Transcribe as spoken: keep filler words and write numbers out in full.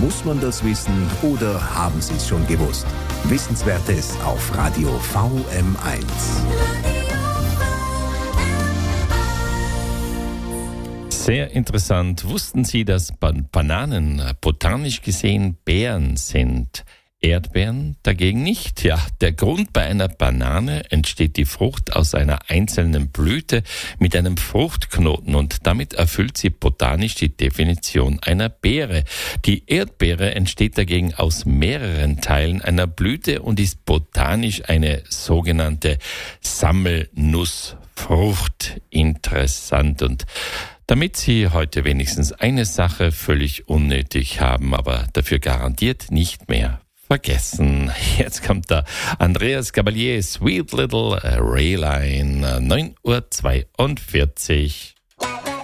Muss man das wissen oder haben Sie es schon gewusst? Wissenswertes auf Radio V M eins. Sehr interessant. Wussten Sie, dass Ban- Bananen botanisch gesehen Beeren sind? Erdbeeren dagegen nicht. Ja, der Grund: bei einer Banane entsteht die Frucht aus einer einzelnen Blüte mit einem Fruchtknoten und damit erfüllt sie botanisch die Definition einer Beere. Die Erdbeere entsteht dagegen aus mehreren Teilen einer Blüte und ist botanisch eine sogenannte Sammelnussfrucht. Interessant. Und damit Sie heute wenigstens eine Sache völlig unnötig haben, aber dafür garantiert nicht mehr vergessen. Jetzt kommt da Andreas Gabalier, Sweet Little Rayline, neun Uhr zweiundvierzig.